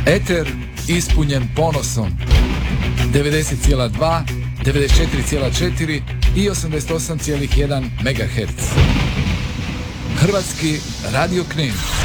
Eter ispunjen ponosom. 90,2, 94,4 i 88,1 MHz. Hrvatski Radio Knin.